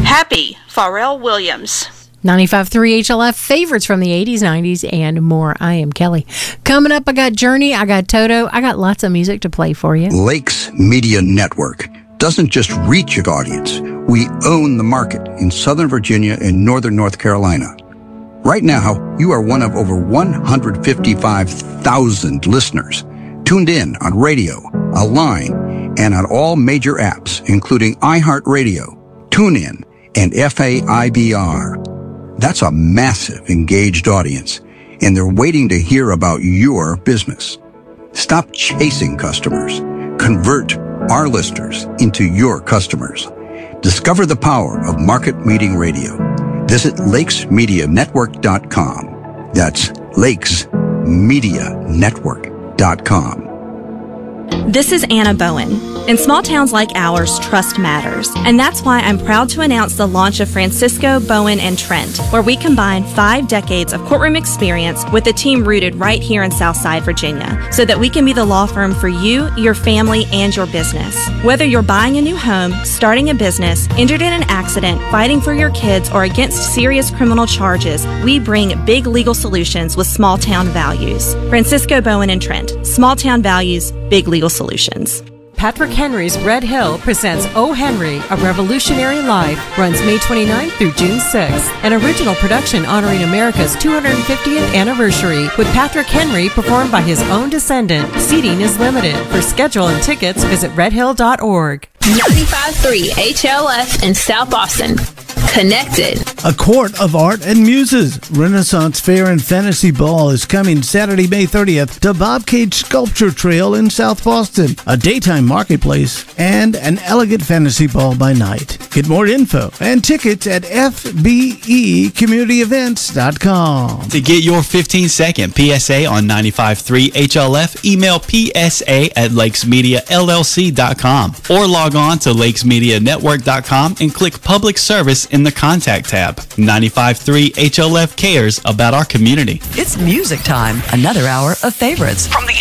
Happy, Pharrell Williams. 95.3 HLF, favorites from the 80s, 90s, and more. I am Kelly. Coming up, I got Journey, I got Toto, I got lots of music to play for you. Lakes Media Network doesn't just reach your audience. We own the market in Southern Virginia and Northern North Carolina. Right now, you are one of over 155,000 listeners tuned in on radio, online, and on all major apps, including iHeartRadio, TuneIn, and FAIBR. That's a massive engaged audience, and they're waiting to hear about your business. Stop chasing customers. Convert our listeners into your customers. Discover the power of market meeting radio. Visit lakesmedianetwork.com. That's lakesmedianetwork.com. This is Anna Bowen. In small towns like ours, trust matters. And that's why I'm proud to announce the launch of Francisco, Bowen, and Trent, where we combine 5 decades of courtroom experience with a team rooted right here in Southside, Virginia, so that we can be the law firm for you, your family, and your business. Whether you're buying a new home, starting a business, injured in an accident, fighting for your kids, or against serious criminal charges, we bring big legal solutions with small town values. Francisco, Bowen, and Trent. Small town values, big legal solutions. Patrick Henry's Red Hill presents O. Henry, A Revolutionary Life, runs May 29th through June 6th. An original production honoring America's 250th anniversary, with Patrick Henry performed by his own descendant. Seating is limited. For schedule and tickets, visit redhill.org. 95.3 HLF in South Austin. Connected. A Court of Art and Muses Renaissance Fair and Fantasy Ball is coming Saturday, May 30th to Bob Cage Sculpture Trail in South Boston, a daytime marketplace, and an elegant fantasy ball by night. Get more info and tickets at fbecommunityevents.com. To get your 15-second PSA on 95.3 HLF, email psa@lakesmediallc.com or log on to lakesmedianetwork.com and click Public Service in the Contact tab. 95.3 HLF cares about our community. It's music time. Another hour of favorites from the